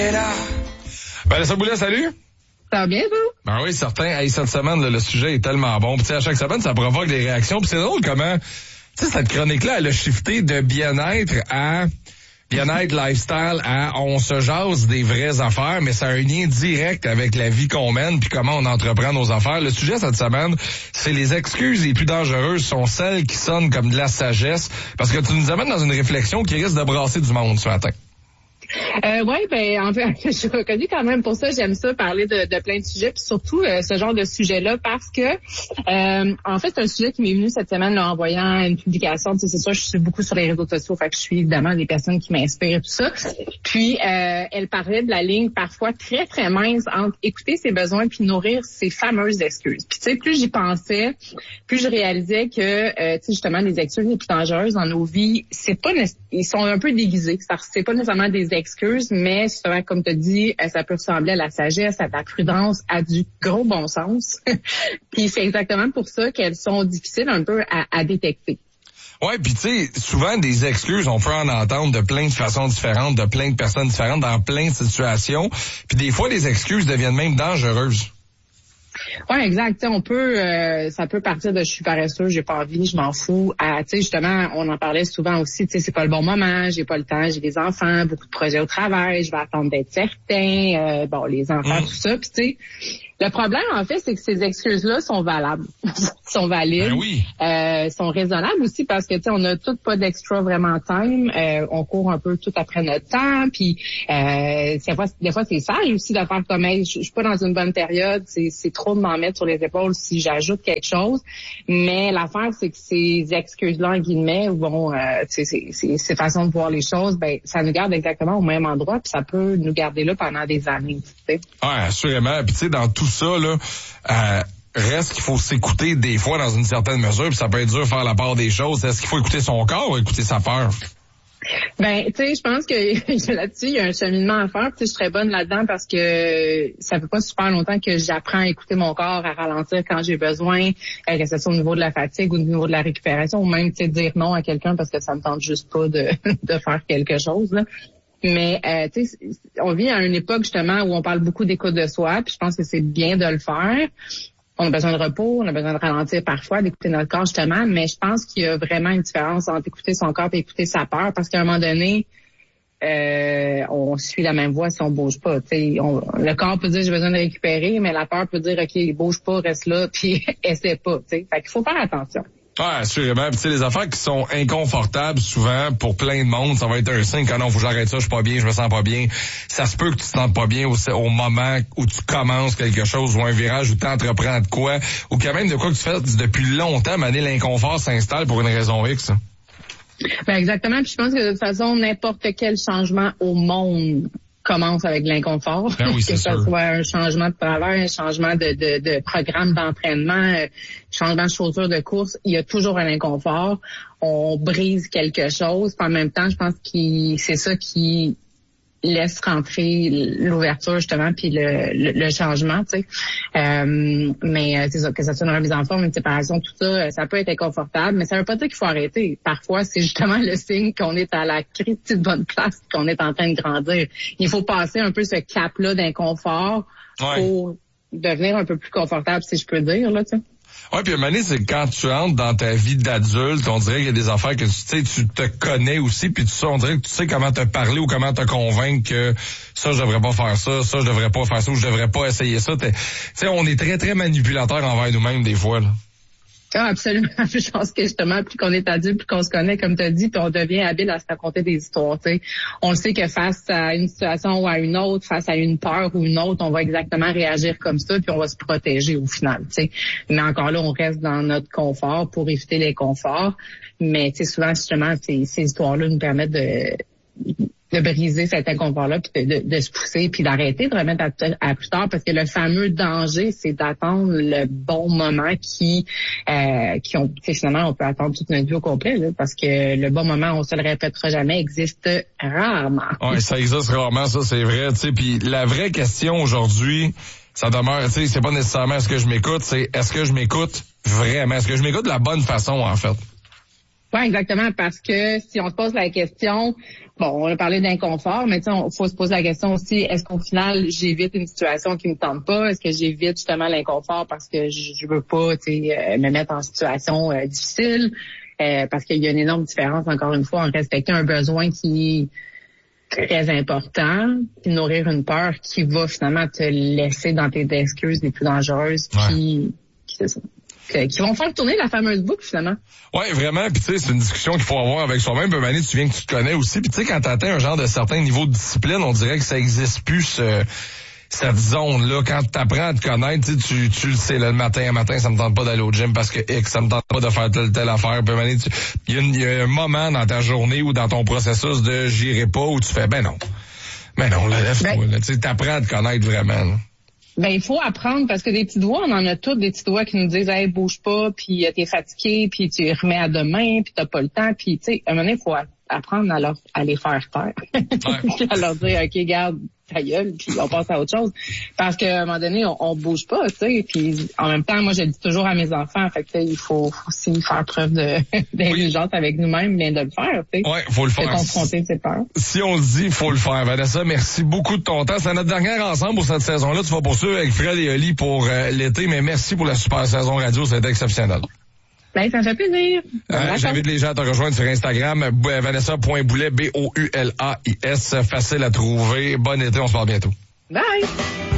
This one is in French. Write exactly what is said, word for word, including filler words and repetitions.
est là. Vanessa Boulet, salut. Ça va bien, vous? Ben oui, certain. Hey, cette semaine, là, le sujet est tellement bon. Puis à chaque semaine, ça provoque des réactions. Puis c'est drôle comment, tu sais, cette chronique-là, elle a shifté de bien-être à bien-être, lifestyle, à on se jase des vraies affaires, mais ça a un lien direct avec la vie qu'on mène puis comment on entreprend nos affaires. Le sujet cette semaine, c'est les excuses les plus dangereuses sont celles qui sonnent comme de la sagesse, parce que tu nous amènes dans une réflexion qui risque de brasser du monde ce matin. Euh, oui, ben en fait, je suis reconnue quand même pour ça. J'aime ça, parler de, de plein de sujets, puis surtout euh, ce genre de sujet-là, parce que euh, en fait, c'est un sujet qui m'est venu cette semaine là, en voyant une publication. Tu sais, c'est sûr, je suis beaucoup sur les réseaux sociaux, fait que je suis évidemment des personnes qui m'inspirent et tout ça. Puis, euh, elle parlait de la ligne parfois très, très mince entre écouter ses besoins puis nourrir ses fameuses excuses. Puis, tu sais, plus j'y pensais, plus je réalisais que, euh, tu sais, justement, les excuses les plus dangereuses dans nos vies, c'est pas, ils sont un peu déguisés. C'est pas nécessairement des excuses, mais justement, comme tu as dit, ça peut ressembler à la sagesse, à la prudence, à du gros bon sens. Puis c'est exactement pour ça qu'elles sont difficiles un peu à, à détecter. Ouais, puis tu sais, souvent des excuses, on peut en entendre de plein de façons différentes, de plein de personnes différentes, dans plein de situations. Puis des fois, les excuses deviennent même dangereuses. Ouais, exact. T'sais, on peut, euh, ça peut partir de je suis paresseux, j'ai pas envie, je m'en fous. À, tu sais, justement, on en parlait souvent aussi. Tu sais, c'est pas le bon moment, j'ai pas le temps, j'ai des enfants, beaucoup de projets au travail, je vais attendre d'être certain. Euh, bon, les enfants, mmh. tout ça. Puis tu sais, le problème en fait, c'est que ces excuses-là sont valables, sont valides, ben oui. euh, sont raisonnables aussi parce que tu sais, on a tout pas d'extra vraiment time. Euh, on court un peu tout après notre temps. Puis euh, des fois, des fois c'est sage aussi de faire comme hey, je suis pas dans une bonne période, c'est, c'est trop de m'en mettre sur les épaules si j'ajoute quelque chose. Mais l'affaire, c'est que ces excuses-là, en guillemets, bon, euh, c'est, c'est, c'est, ces façons de voir les choses, ben ça nous garde exactement au même endroit, puis ça peut nous garder là pendant des années. Tu sais. Ouais, assurément. Puis tu sais, dans tout ça, là, euh, reste qu'il faut s'écouter des fois dans une certaine mesure, puis ça peut être dur de faire la part des choses. Est-ce qu'il faut écouter son corps ou écouter sa peur? Ben, tu sais, je pense que là-dessus, il y a un cheminement à faire. Tu sais, je serais bonne là-dedans parce que ça fait pas super longtemps que j'apprends à écouter mon corps, à ralentir quand j'ai besoin, euh, que ce soit au niveau de la fatigue ou au niveau de la récupération, ou même, tu sais, dire non à quelqu'un parce que ça me tente juste pas de, de faire quelque chose, là. Mais euh, tu sais, on vit à une époque justement où on parle beaucoup d'écoute de soi, puis je pense que c'est bien de le faire. On a besoin de repos, on a besoin de ralentir parfois, d'écouter notre corps justement, mais je pense qu'il y a vraiment une différence entre écouter son corps et écouter sa peur, parce qu'à un moment donné, euh, on suit la même voie si on bouge pas. Tu sais, on, le corps peut dire j'ai besoin de récupérer, mais la peur peut dire ok, bouge pas, reste là, puis essaie pas. Tu sais, fait qu'il faut faire attention. Ouais, assurément. Puis tu sais, les affaires qui sont inconfortables, souvent, pour plein de monde, ça va être un signe que non, faut que j'arrête ça, je suis pas bien, je me sens pas bien. Ça se peut que tu te sentes pas bien au, au moment où tu commences quelque chose, ou un virage, où tu entreprends de quoi, ou quand même de quoi que tu fais depuis longtemps, mais l'inconfort s'installe pour une raison X. Ben exactement. Puis je pense que de toute façon, n'importe quel changement au monde commence avec l'inconfort, ben oui, que ce soit un changement de travail, un changement de, de, de programme d'entraînement, euh, changement de chaussures de course, il y a toujours un inconfort. On brise quelque chose. Puis en même temps, je pense que c'est ça qui laisse rentrer l'ouverture justement puis le, le, le changement, tu sais. Euh, mais c'est ça, que ça soit dans la mise en forme, une séparation, tout ça, ça peut être inconfortable, mais ça veut pas dire qu'il faut arrêter. Parfois, c'est justement le signe qu'on est à la critique bonne place, qu'on est en train de grandir. Il faut passer un peu ce cap-là d'inconfort ouais. pour devenir un peu plus confortable, si je peux dire, là, tu sais. Ouais, puis à un moment donné, c'est quand tu entres dans ta vie d'adulte, on dirait qu'il y a des affaires que tu sais, tu te connais aussi, puis tout ça, on dirait que tu sais comment te parler ou comment te convaincre que ça, je devrais pas faire ça, ça, je devrais pas faire ça, ou je devrais pas essayer ça. Tu sais, on est très, très manipulateur envers nous-mêmes des fois, là. Ah, absolument. Je pense que justement, plus qu'on est adulte, plus qu'on se connaît, comme tu as dit, puis on devient habile à se raconter des histoires. T'sais. On le sait que face à une situation ou à une autre, face à une peur ou une autre, on va exactement réagir comme ça, puis on va se protéger au final. T'sais. Mais encore là, on reste dans notre confort pour éviter les conforts. Mais souvent, justement, ces, ces histoires-là nous permettent de... de briser cet inconfort-là, puis de, de, de se pousser, puis d'arrêter de remettre à, à plus tard, parce que le fameux danger, c'est d'attendre le bon moment qui, euh, qui ont, finalement, on peut attendre toute notre vie au complet, là, parce que le bon moment, on se le répétera jamais, existe rarement. Oui, ça existe rarement, ça, c'est vrai, tu sais, puis la vraie question aujourd'hui, ça demeure, tu sais, c'est pas nécessairement est-ce que je m'écoute, c'est est-ce que je m'écoute vraiment, est-ce que je m'écoute de la bonne façon, en fait? Oui, exactement, parce que si on se pose la question, bon, on a parlé d'inconfort, mais tu sais, il faut se poser la question aussi, est-ce qu'au final, j'évite une situation qui me tente pas? Est-ce que j'évite justement l'inconfort parce que je, je veux pas, tu sais, euh, me mettre en situation euh, difficile? Euh, parce qu'il y a une énorme différence, encore une fois, en respectant un besoin qui est très important, puis nourrir une peur qui va finalement te laisser dans tes excuses les plus dangereuses, ouais. puis c'est ça. Qui vont faire tourner la fameuse boucle, finalement. Ouais, vraiment. Puis tu sais, c'est une discussion qu'il faut avoir avec soi-même. Puis Mané, tu viens que tu te connais aussi. Puis tu sais, quand t'atteins un genre de certain niveau de discipline, on dirait que ça existe plus ce, cette zone-là. Quand t'apprends à te connaître, tu, tu le sais, là, le matin, un matin, ça me tente pas d'aller au gym parce que X, ça me tente pas de faire telle telle affaire. Puis Mané, il y, y a un moment dans ta journée ou dans ton processus de j'irai pas où tu fais ben non, ben non, là, lève-toi. Ben, tu sais, t'apprends à te connaître vraiment. Là. Ben, il faut apprendre parce que des petits doigts, on en a tous des petits doigts qui nous disent, hey, bouge pas, puis t'es fatigué, puis tu remets à demain, puis t'as pas le temps, puis tu sais, à un moment donné, il faut apprendre à, leur, à les faire taire. Ouais. À leur dire, OK, garde ta gueule, puis on passe à autre chose. Parce qu'à un moment donné, on, on bouge pas, tu sais, puis en même temps, moi, je dis toujours à mes enfants, fait que il faut, faut aussi faire preuve de, d'intelligence oui. avec nous-mêmes, mais de le faire, tu sais. Ouais, faut le faire. De confronter ses peurs. Si on le dit, faut le faire. Vanessa, merci beaucoup de ton temps. C'est notre dernière ensemble pour cette saison-là. Tu vas poursuivre avec Fred et Oli pour euh, l'été, mais merci pour la super saison radio. C'était exceptionnel. Ben, ça fait plaisir. Euh, j'invite les gens à te rejoindre sur Instagram, vanessa point boulet, B O U L A I S. Facile à trouver. Bon été, on se parle bientôt. Bye!